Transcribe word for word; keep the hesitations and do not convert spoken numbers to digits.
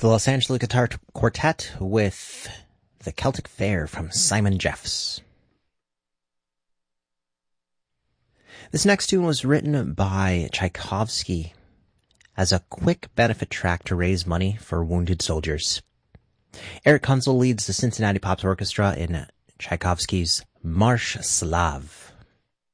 The Los Angeles Guitar Quartet with The Celtic Fair from Simon Jeffs. This next tune was written by Tchaikovsky as a quick benefit track to raise money for wounded soldiers. Eric Kunzel leads the Cincinnati Pops Orchestra in Tchaikovsky's Marsh Slav.